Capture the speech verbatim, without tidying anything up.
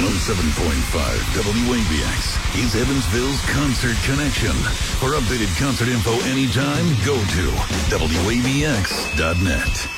seven point five W A B X is Evansville's Concert Connection. For updated concert info anytime, go to W A B X dot net.